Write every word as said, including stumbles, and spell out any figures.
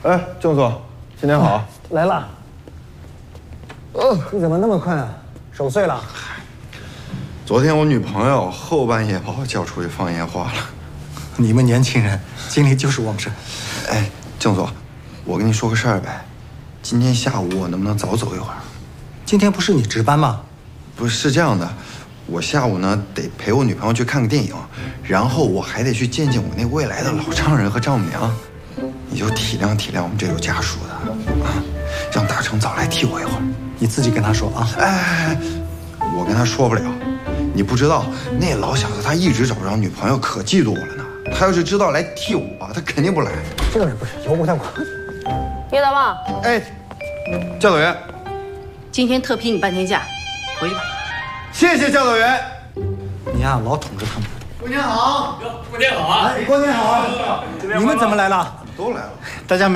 哎，郑总，新年好！ 来了。哦，你怎么那么快啊？守岁了？ 昨天我女朋友后半夜把我叫出去放烟花了。 你们年轻人精力就是旺盛。 哎，郑总，我跟你说个事儿呗。今天下午我能不能早走一会儿？ 今天不是你值班吗？ 不是，是这样的，我下午呢得陪我女朋友去看个电影，然后我还得去见见我那未来的老丈人和丈母娘。你就体谅体谅我们这有家属的啊，让大成早来替我一会儿。 你自己跟他说啊。 哎，我跟他说不了，你不知道那老小子他一直找不着女朋友，可嫉妒我了呢。他要是知道来替我，他肯定不来。 这个人不是由不太管。 叶大旺， 哎，教导员， 今天特批你半天假，回去吧。 谢谢教导员。 你呀，老捅着他们。 过年好！ 过年好啊！ 哎，过年好啊！你们怎么来了？ 都来了， 大家。